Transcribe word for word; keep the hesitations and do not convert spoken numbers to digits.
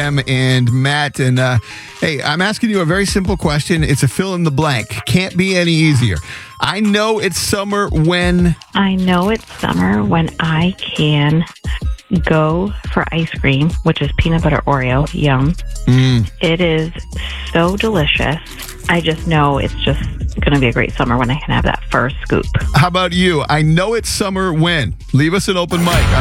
Sam and Matt. And uh, hey, I'm asking you a very simple question. It's a fill in the blank. Can't be any easier. I know it's summer when... I know it's summer when I can go for ice cream, which is peanut butter Oreo. Yum. Mm. It is so delicious. I just know it's just going to be a great summer when I can have that first scoop. How about you? I know it's summer when... Leave us an open mic.